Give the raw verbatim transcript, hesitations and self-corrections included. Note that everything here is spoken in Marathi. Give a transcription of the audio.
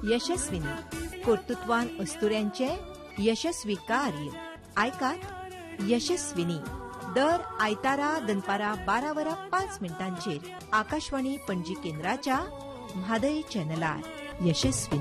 यशस्विनी कर्तृत्वान अस्तुऱ्यांचे यशस्वी कार्य आयकात यशस्विनी दर आयतारा दनपारा बारा वरां पाच मिनटांचेर आकाशवाणी पणजी केंद्राच्या म्हादय चॅनलार यशस्विनी.